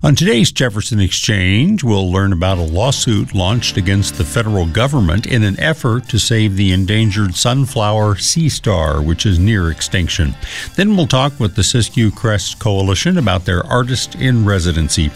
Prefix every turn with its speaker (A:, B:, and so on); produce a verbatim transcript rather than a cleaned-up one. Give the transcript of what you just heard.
A: On today's Jefferson Exchange, we'll learn about a lawsuit launched against the federal government in an effort to save the endangered sunflower sea star, which is near extinction. Then we'll talk with the Siskiyou Crest Coalition about their Artist in Residency